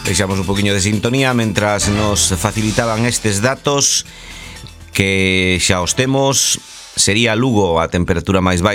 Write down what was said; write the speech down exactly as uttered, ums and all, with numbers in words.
Deixamos un poquinho de sintonía mentras nos facilitaban estes datos que xa os temos. Sería Lugo a temperatura máis baixa